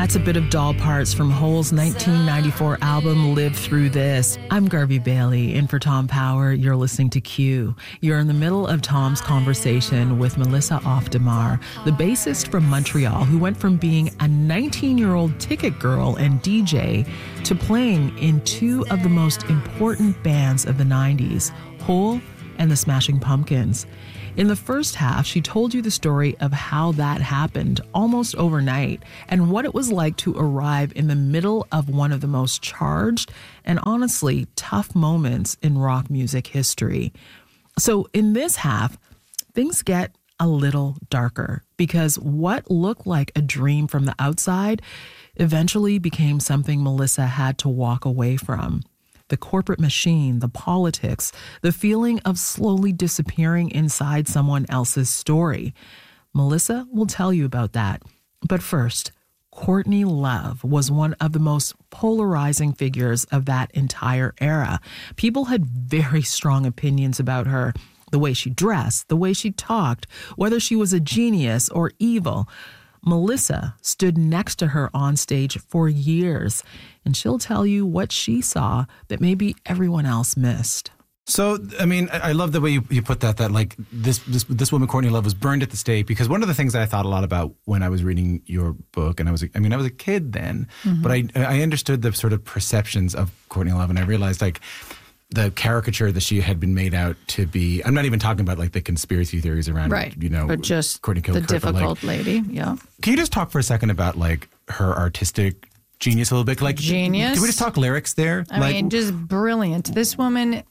That's a bit of doll parts from Hole's 1994 album, Live Through This. I'm Garvey Bailey, in for Tom Power. You're listening to Q. You're in the middle of Tom's conversation with Melissa Ofdemar, the bassist from Montreal, who went from being a 19-year-old ticket girl and DJ to playing in two of the most important bands of the 90s, Hole and the Smashing Pumpkins. In the first half, she told you the story of how that happened almost overnight and what it was like to arrive in the middle of one of the most charged and honestly tough moments in rock music history. So in this half, things get a little darker because what looked like a dream from the outside eventually became something Melissa had to walk away from. The corporate machine, the politics, the feeling of slowly disappearing inside someone else's story. Melissa will tell you about that. But first, Courtney Love was one of the most polarizing figures of that entire era. People had very strong opinions about her, the way she dressed, the way she talked, whether she was a genius or evil. Melissa stood next to her on stage for years, and she'll tell you what she saw that maybe everyone else missed. So, I mean, I love the way you put that like this woman, Courtney Love, was burned at the stake, because one of the things that I thought a lot about when I was reading your book, and I was a kid then, but I understood the sort of perceptions of Courtney Love, and I realized like the caricature that she had been made out to be. I'm not even talking about like the conspiracy theories around, right? But just Courtney killed the Kurt, difficult lady. Yeah. Can you just talk for a second about like her artistic genius a little bit? Like genius. Can we just talk lyrics there? I mean, just brilliant. This woman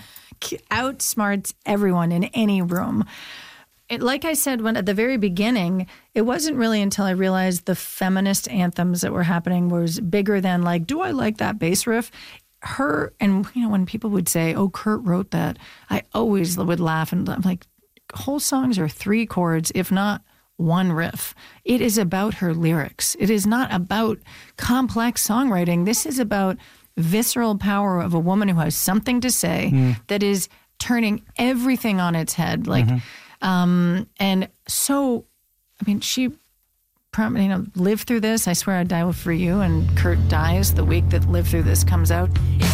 outsmarts everyone in any room. Like I said at the very beginning, it wasn't really until I realized the feminist anthems that were happening was bigger than like, do I like that bass riff? Her, and when people would say, oh, Kurt wrote that, I always would laugh, and I'm like, whole songs are 3 chords, if not one riff. It is about her lyrics. It is not about complex songwriting. This is about visceral power of a woman who has something to say that is turning everything on its head. Like, and so, I mean, she Live Through This, I Swear I'd Die For You, and Kurt dies the week that Live Through This comes out.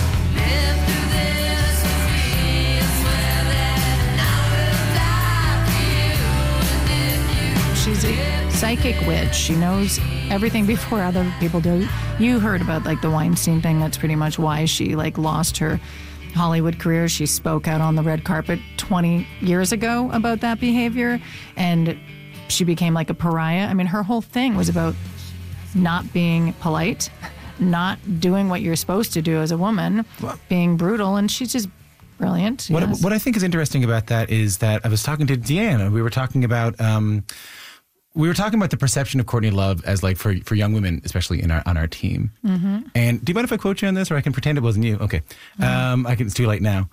She's a psychic witch. She knows everything before other people do. You heard about like the Weinstein thing. That's pretty much why she like lost her Hollywood career. She spoke out on the red carpet 20 years ago about that behavior, and she became like a pariah. I mean, her whole thing was about not being polite, not doing what you're supposed to do as a woman, being brutal, and she's just brilliant. What I think is interesting about that is that I was talking to Deanna. We were talking about the perception of Courtney Love as like for young women, especially on our team. And do you mind if I quote you on this, or I can pretend it wasn't you? Okay, it's too late now.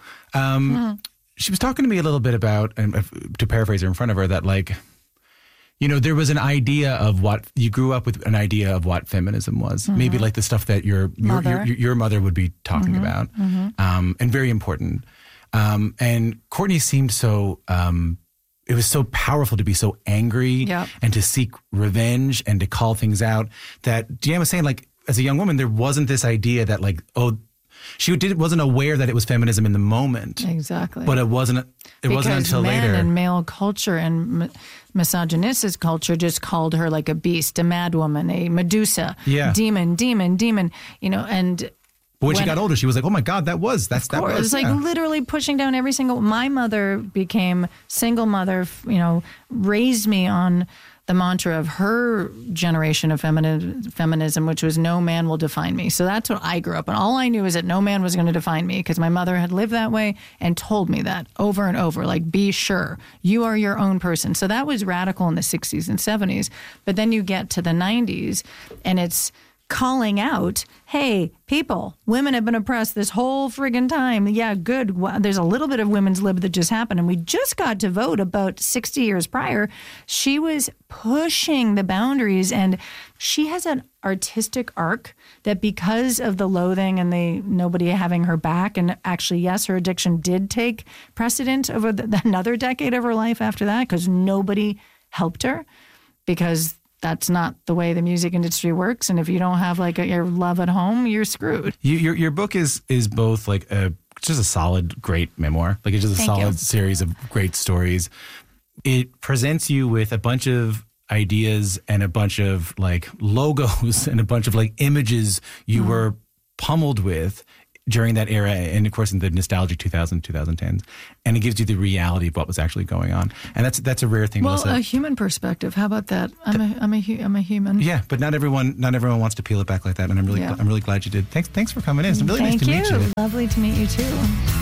She was talking to me a little bit about, and to paraphrase her in front of her, that like, there was an idea of what you grew up with, an idea of what feminism was. Maybe like the stuff that your mother would be talking about, and very important. And Courtney seemed so. It was so powerful to be so angry and to seek revenge and to call things out. That Deanna was saying, like, as a young woman, there wasn't this idea that like, she wasn't aware that it was feminism in the moment. Exactly. But it wasn't until later. Because men and male culture and misogynistic culture just called her like a beast, a mad woman, a Medusa, demon, and but when she got older, she was like, oh my God, that was. It was like literally pushing down every single. My mother became single mother, raised me on the mantra of her generation of feminism, which was no man will define me. So that's what I grew up on. All I knew is that no man was going to define me because my mother had lived that way and told me that over and over, like, be sure you are your own person. So that was radical in the 60s and 70s. But then you get to the 90s and it's calling out, hey, people, women have been oppressed this whole friggin' time. Yeah, good. Well, there's a little bit of women's lib that just happened, and we just got to vote about 60 years prior. She was pushing the boundaries, and she has an artistic arc that because of the loathing and the nobody having her back, and actually, yes, her addiction did take precedent over another decade of her life after that because nobody helped her because that's not the way the music industry works. And if you don't have like your love at home, you're screwed. Your book is both like just a solid, great memoir. Like it's just a solid series of great stories. It presents you with a bunch of ideas and a bunch of like logos and a bunch of like images you were pummeled with during that era, and of course in the nostalgic 2010s, and it gives you the reality of what was actually going on, and that's a rare thing. Well, Melissa. a human perspective. How about that? I'm a human. Yeah, but not everyone wants to peel it back like that, and I'm really glad you did. Thanks for coming in. It's really nice to meet you. Lovely to meet you too.